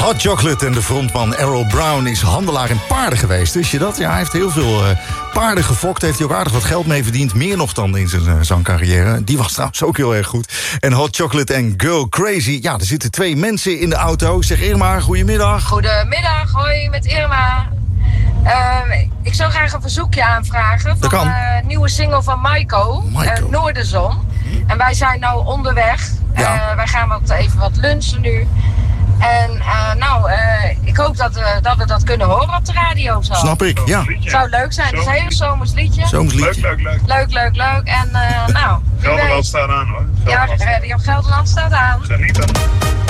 Hot Chocolate en de frontman Errol Brown is handelaar in paarden geweest. Wist je dat? Ja, hij heeft heel veel paarden gefokt. Heeft hij ook aardig wat geld mee verdiend. Meer nog dan in zijn zangcarrière. Die was trouwens ook heel erg goed. En Hot Chocolate en Girl Crazy. Ja, er zitten 2 mensen in de auto. Zeg Irma, goedemiddag. Goedemiddag, hoi, met Irma. Ik zou graag een verzoekje aanvragen van een nieuwe single van Maiko. Noorderzon. En wij zijn nou onderweg. Ja. Wij gaan even wat lunchen nu. En ik hoop dat we dat kunnen horen op de radio. Zo. Snap ik, ja. Zou leuk zijn. Het is een heel zomers liedje. Leuk. En Gelderland staat aan hoor. Ja, Radio Gelderland staat aan. Geniet dan.